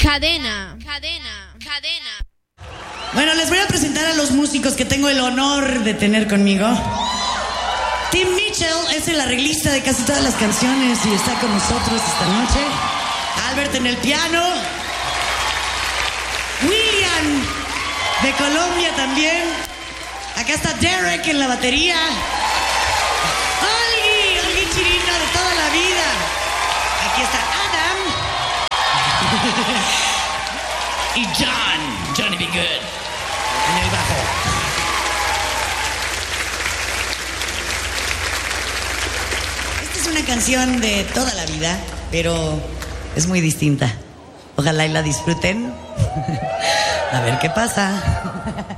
Cadena. Bueno, les voy a presentar a los músicos que tengo el honor de tener conmigo. Tim Mitchell es el arreglista de casi todas las canciones y está con nosotros esta noche. Albert en el piano. William de Colombia también. Acá está Derek en la batería. Olgi Chirino de toda la vida. Aquí está Adam. Y Johnny B. Good en el bajo. Esta es una canción de toda la vida, pero es muy distinta. Ojalá y la disfruten. A ver qué pasa.